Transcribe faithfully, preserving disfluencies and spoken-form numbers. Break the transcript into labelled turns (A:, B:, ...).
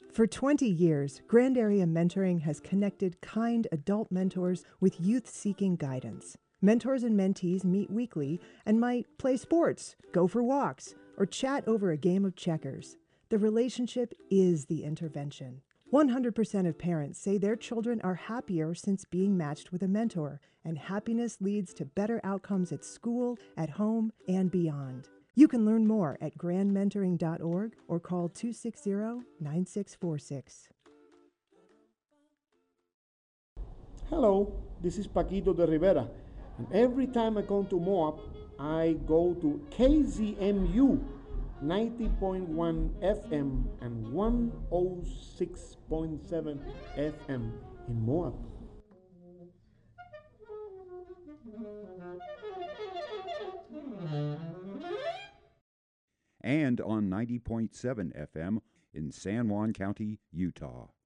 A: For twenty years, Grand Area Mentoring has connected kind adult mentors with youth-seeking guidance. Mentors and mentees meet weekly and might play sports, go for walks, or chat over a game of checkers. The relationship is the intervention. one hundred percent of parents say their children are happier since being matched with a mentor, and happiness leads to better outcomes at school, at home, and beyond. You can learn more at grand mentoring dot org or call two six zero, nine six four six.
B: Hello, this is Paquito de Rivera, and every time I come to Moab, I go to K Z M U ninety point one F M and one oh six point seven F M in Moab.
C: And on ninety point seven F M in San Juan County, Utah.